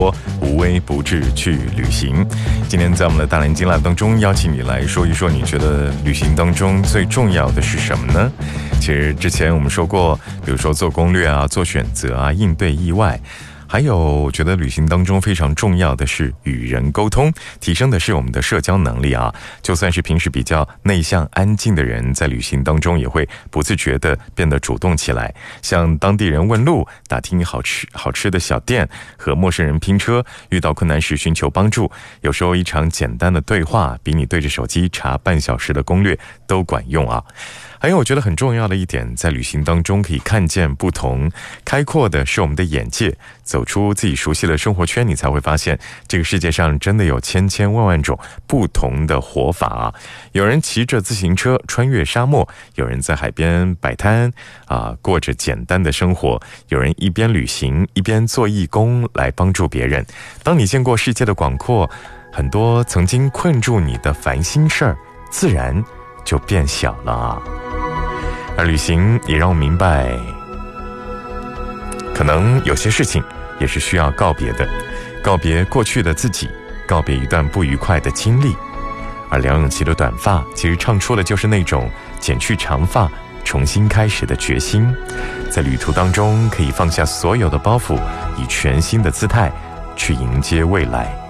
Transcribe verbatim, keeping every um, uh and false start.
无微不至去旅行。今天在我们的大蓝鲸 Live 当中，邀请你来说一说，你觉得旅行当中最重要的是什么呢？其实之前我们说过，比如说做攻略啊、做选择啊、应对意外。还有我觉得旅行当中非常重要的是与人沟通，提升的是我们的社交能力啊。就算是平时比较内向安静的人，在旅行当中也会不自觉地变得主动起来，向当地人问路，打听好吃好吃的小店，和陌生人拼车，遇到困难时寻求帮助。有时候一场简单的对话比你对着手机查半小时的攻略都管用啊。还有我觉得很重要的一点，在旅行当中可以看见不同，开阔的是我们的眼界，走出自己熟悉的生活圈，你才会发现这个世界上真的有千千万万种不同的活法啊。有人骑着自行车穿越沙漠，有人在海边摆摊啊，过着简单的生活，有人一边旅行一边做义工来帮助别人。当你见过世界的广阔，很多曾经困住你的烦心事儿自然就变小了啊。而旅行也让我明白，可能有些事情也是需要告别的，告别过去的自己，告别一段不愉快的经历。而梁咏琪的短发其实唱出的就是那种剪去长发重新开始的决心，在旅途当中可以放下所有的包袱，以全新的姿态去迎接未来。